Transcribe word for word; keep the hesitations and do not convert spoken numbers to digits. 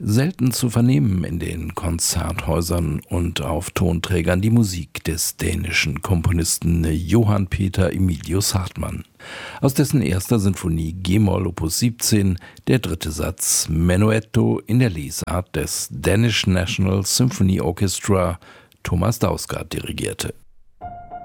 Selten zu vernehmen in den Konzerthäusern und auf Tonträgern die Musik des dänischen Komponisten Johann Peter Emilius Hartmann. Aus dessen erster Sinfonie G-Moll Opus siebzehn der dritte Satz Menuetto in der Lesart des Danish National Symphony Orchestra Thomas Dausgaard dirigierte.